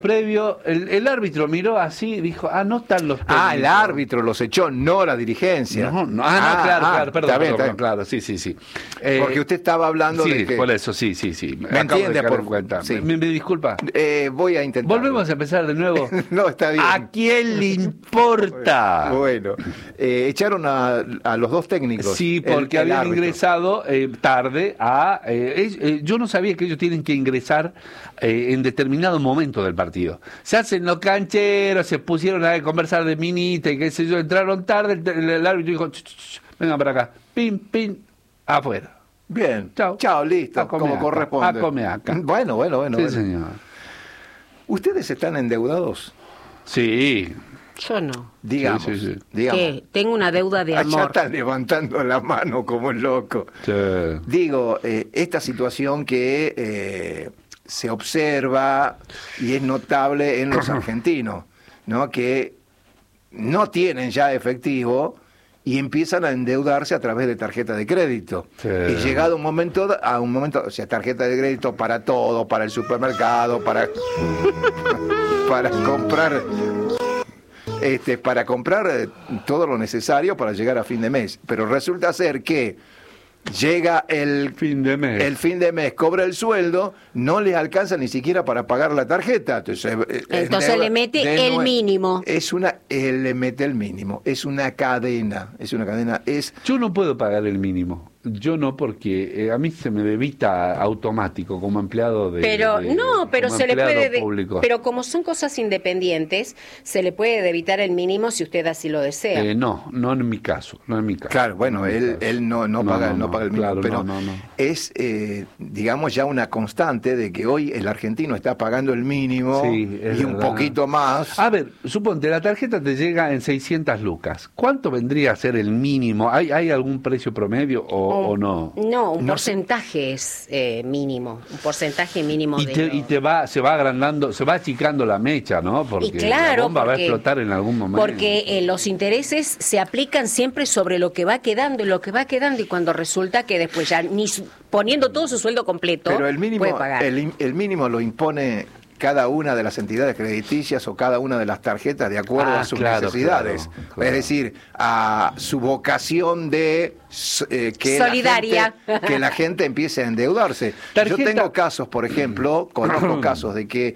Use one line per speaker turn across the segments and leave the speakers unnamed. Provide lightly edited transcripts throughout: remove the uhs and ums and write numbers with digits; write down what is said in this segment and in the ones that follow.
previo, el árbitro miró así y dijo, no están los técnicos.
El árbitro los echó, no la dirigencia.
No, claro, perdón, claro, sí.
Porque usted estaba hablando de que...
por eso, sí.
¿Me entiende?
Por cuenta.
Sí.
¿Me disculpa?
Voy a intentar.
¿Volvemos a empezar de nuevo?
No, está bien.
¿A quién le importa?
Bueno, echaron a los dos técnicos.
Sí, porque
el
habían
árbitro.
ingresado tarde a... yo no sabía que ellos tienen que ingresar en determinado momento del partido. Se hacen los cancheros, se pusieron a conversar de minita y qué sé yo, entraron tarde, el árbitro dijo, vengan para acá, pim, afuera.
Bien,
chao,
listo, como corresponde.
A comer acá.
Bueno.
Sí, señor.
¿Ustedes están endeudados?
Sí.
Yo no.
Digamos.
Sí.
¿Qué? Tengo una deuda de amor.
Ya están levantando la mano como el loco.
Sí.
Digo, esta situación que se observa y es notable en los argentinos, ¿no? Que no tienen ya efectivo y empiezan a endeudarse a través de tarjeta de crédito.
Sí.
Y llegado un momento, o sea, tarjeta de crédito para todo, para el supermercado, para comprar todo lo necesario para llegar a fin de mes. Pero resulta ser que llega el fin de mes, cobra el sueldo, no les alcanza ni siquiera para pagar la tarjeta. Entonces
le mete el mínimo.
Le mete el mínimo. Es una cadena.
Yo no puedo pagar el mínimo. Yo no, porque a mí se me debita automático como empleado de
pero se le puede
público.
Pero como son cosas independientes, se le puede debitar el mínimo si usted así lo desea.
No en mi caso.
Claro, bueno, él no paga el mínimo,
claro,
pero es digamos ya una constante de que hoy el argentino está pagando el mínimo y un poquito más.
A ver, suponte, la tarjeta te llega en 600 lucas. ¿Cuánto vendría a ser el mínimo? ¿Hay algún precio promedio o no?
No, un porcentaje es mínimo, un porcentaje mínimo
se va agrandando, se va achicando la mecha, ¿no? Porque la bomba va a explotar en algún momento.
Porque los intereses se aplican siempre sobre lo que va quedando y cuando resulta que después ya ni poniendo todo su sueldo completo
pero el mínimo
puede pagar.
El mínimo lo impone cada una de las entidades crediticias o cada una de las tarjetas de acuerdo a sus necesidades. Claro. Es decir, a su vocación de
solidaria.
Que la gente empiece a endeudarse. Yo tengo casos, por ejemplo, conozco casos de que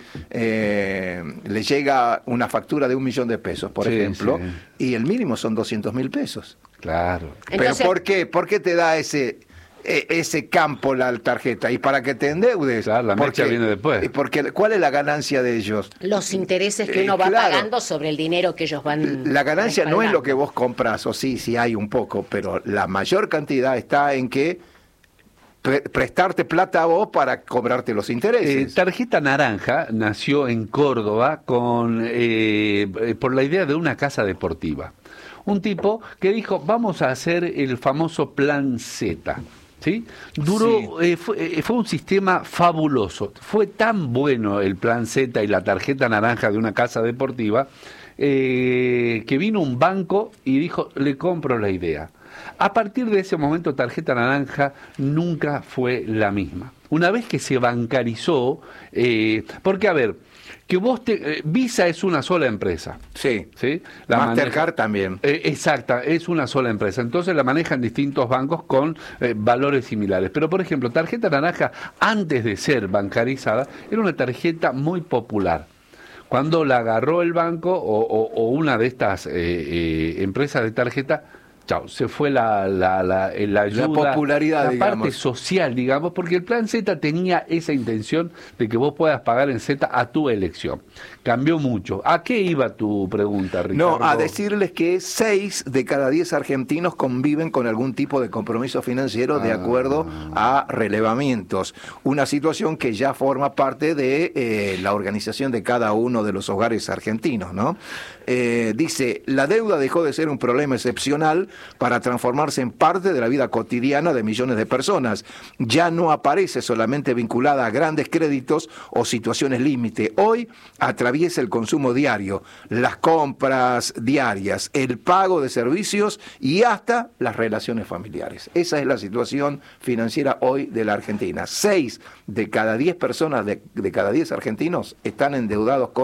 le llega una factura de 1 millón de pesos, por ejemplo, y el mínimo son 200.000 pesos.
Claro.
Entonces, ¿pero por qué? ¿Por qué te da ese campo la tarjeta? Y para que te endeudes.
Claro, la mecha viene después.
Porque ¿cuál es la ganancia de ellos?
Los intereses que uno va pagando sobre el dinero que ellos van.
La ganancia no es lo que vos comprás, o sí hay un poco, pero la mayor cantidad está en que prestarte plata a vos para cobrarte los intereses.
Tarjeta Naranja nació en Córdoba por la idea de una casa deportiva. Un tipo que dijo, vamos a hacer el famoso Plan Z. ¿Sí? Fue un sistema fabuloso. Fue tan bueno el Plan Z y la tarjeta naranja de una casa deportiva que vino un banco y dijo, le compro la idea. A partir de ese momento, tarjeta naranja nunca fue la misma. Una vez que se bancarizó, porque a ver, que Visa es una sola empresa.
Sí.
La
Mastercard también.
Exacta, es una sola empresa. Entonces la manejan distintos bancos con valores similares. Pero, por ejemplo, tarjeta naranja, antes de ser bancarizada, era una tarjeta muy popular. Cuando la agarró el banco o una de estas empresas de tarjeta, chao, se fue la ayuda,
la popularidad,
la parte social, digamos, porque el Plan Z tenía esa intención de que vos puedas pagar en Z a tu elección. Cambió mucho. ¿A qué iba tu pregunta, Ricardo?
No, a decirles que 6 de cada 10 argentinos conviven con algún tipo de compromiso financiero de acuerdo a relevamientos. Una situación que ya forma parte de la organización de cada uno de los hogares argentinos, ¿no? Dice, la deuda dejó de ser un problema excepcional para transformarse en parte de la vida cotidiana de millones de personas. Ya no aparece solamente vinculada a grandes créditos o situaciones límite. Hoy atraviesa el consumo diario, las compras diarias, el pago de servicios y hasta las relaciones familiares. Esa es la situación financiera hoy de la Argentina. 6 de cada 10 personas, de cada 10 argentinos, están endeudados con